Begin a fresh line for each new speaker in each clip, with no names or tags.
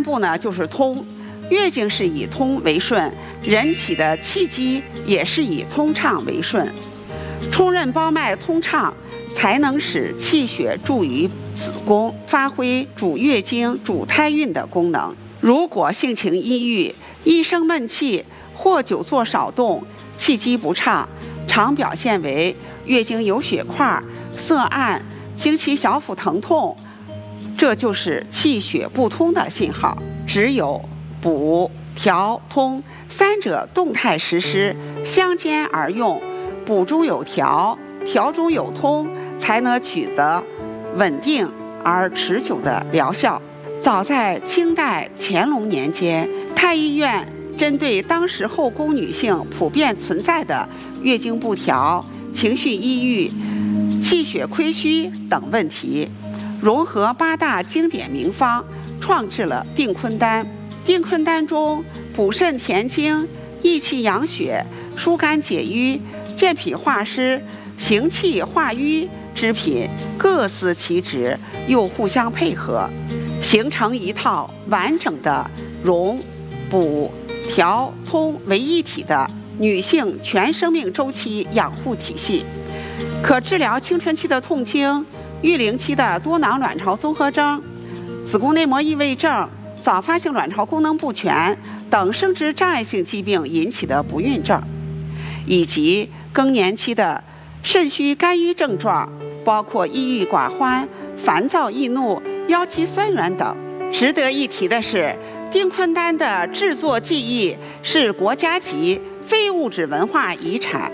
部呢就是通，月经是以通为顺，人体的气机也是以通畅为顺。冲任包脉通畅，才能使气血注于子宫，发挥主月经、主胎孕的功能。如果性情抑郁，一生闷气，或久坐少动，气机不畅，常表现为月经有血块、色暗、经期小腹疼痛，这就是气血不通的信号。只有补、调、通三者动态实施，相兼而用，补中有调，调中有通，才能取得稳定而持久的疗效。早在清代乾隆年间，太医院针对当时后宫女性普遍存在的月经不调、情绪抑郁、气血亏虚等问题，融合8大经典名方，创制了定坤丹。定坤丹中补肾填精、益气养血、疏肝解郁、健脾化湿、行气化瘀之品各司其职，又互相配合，形成一套完整的融、补、调、通为一体的女性全生命周期养护体系，可治疗青春期的痛经、育龄期的多囊卵巢综合征、子宫内膜异位症、早发性卵巢功能不全等生殖障碍性疾病引起的不孕症，以及更年期的肾虚肝郁症状，包括抑郁寡欢、烦躁易怒、腰肌酸软等。值得一提的是，定坤丹的制作技艺是国家级非物质文化遗产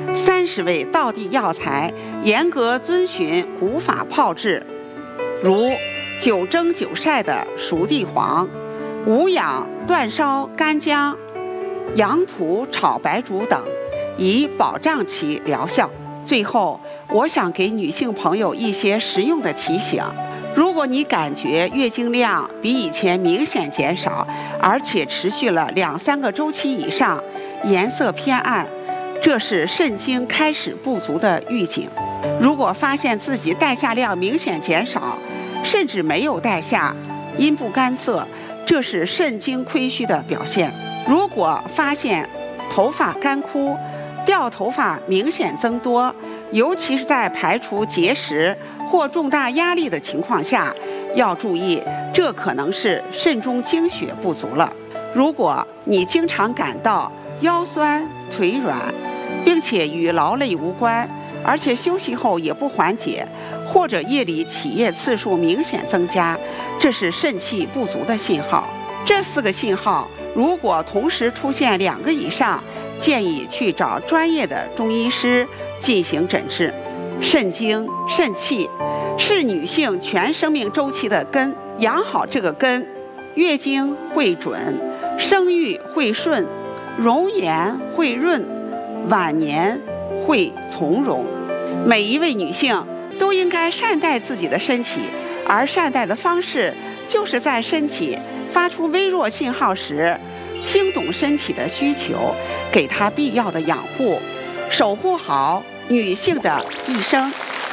，30味道地药材严格遵循古法炮制，如9蒸9晒的熟地黄、无氧煅烧干姜、羊肚炒白术等，以保障其疗效。最后，我想给女性朋友一些实用的提醒。如果你感觉月经量比以前明显减少，而且持续了2-3个周期以上，颜色偏暗，这是肾精开始不足的预警。如果发现自己带下量明显减少，甚至没有带下，阴部干涩，这是肾精亏虚的表现。如果发现头发干枯、掉头发明显增多，尤其是在排除节食或重大压力的情况下，要注意，这可能是肾中精血不足了。如果你经常感到腰酸腿软，并且与劳累无关，而且休息后也不缓解，或者夜里起夜次数明显增加，这是肾气不足的信号。这4个信号如果同时出现2个以上，建议去找专业的中医师进行诊治。肾精、肾气是女性全生命周期的根，养好这个根，月经会准，生育会顺，容颜会润，晚年会从容。每一位女性都应该善待自己的身体，而善待的方式就是在身体发出微弱信号时，听懂身体的需求，给它必要的养护，守护好女性的一生。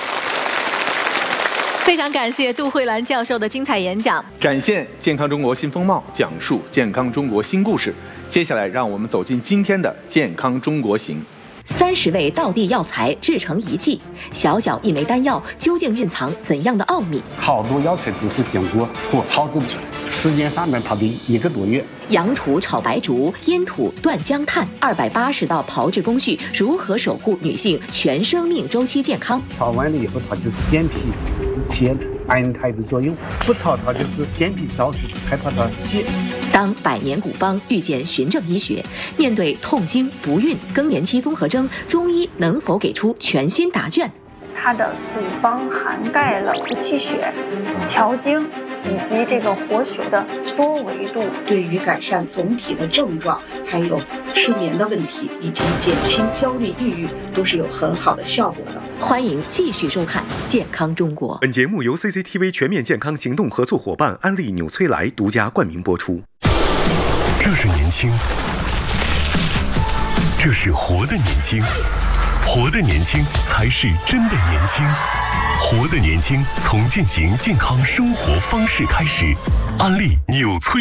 非常感谢杜慧兰教授的精彩演讲，
展现健康中国新风貌，讲述健康中国新故事。接下来，让我们走进今天的健康中国行。
30味道地药材制成一剂，小小一枚丹药究竟蕴藏怎样的奥秘？
好多药材都是经过火炮制出来，时间上面跑的1个多月。
羊肚炒白术，阴土断姜炭，280道炮制工序如何守护女性全生命周期健康？
炒完了以后，它就是健脾止泻安胎的作用；不炒它就是健脾消食，害怕它泻。
当百年古方遇见循证医学，面对痛经、不孕、更年期综合征，中医能否给出全新答卷？
它的组方涵盖了补气血、调经以及这个活血的多维度，
对于改善总体的症状，还有失眠的问题，以及减轻焦虑、抑郁，都是有很好的效果的。
欢迎继续收看《健康中国》。
本节目由 CCTV 全面健康行动合作伙伴安利纽崔莱独家冠名播出。
这是年轻，这是活的年轻，活的年轻才是真的年轻。活的年轻，从践行健康生活方式开始。安利纽崔。